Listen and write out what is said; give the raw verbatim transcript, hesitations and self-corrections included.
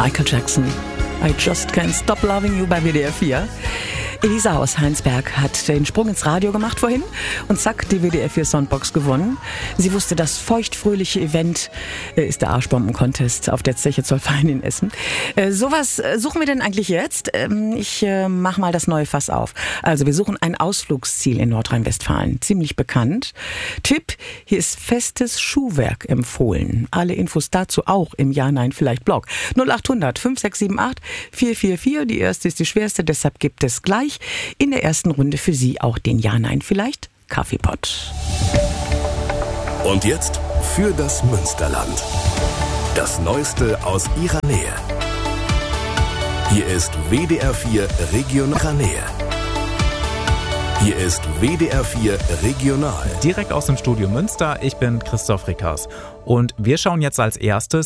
Michael Jackson, I Just Can't Stop Loving You bei W D R vier. Elisa aus Heinsberg hat den Sprung ins Radio gemacht vorhin und zack, die W D R vier Soundbox gewonnen. Sie wusste, das feuchtfröhliche Event äh, ist der Arschbomben-Contest auf der Zeche Zollverein in Essen. Äh, sowas äh, suchen wir denn eigentlich jetzt? Ähm, ich äh, mach mal das neue Fass auf. Also wir suchen ein Ausflugsziel in Nordrhein-Westfalen, ziemlich bekannt. Tipp, hier ist festes Schuhwerk empfohlen. Alle Infos dazu auch im Ja-Nein-Vielleicht-Blog. null acht hundert fünf sechs sieben acht vier vier vier, die erste ist die schwerste, deshalb gibt es gleich in der ersten Runde für Sie auch den Ja-Nein-Vielleicht Kaffeepott. Und jetzt für das Münsterland. Das Neueste aus Ihrer Nähe. Hier ist W D R vier Regional Nähe. Hier ist W D R vier Regional. Direkt aus dem Studio Münster, ich bin Christoph Rickers. Und wir schauen jetzt als erstes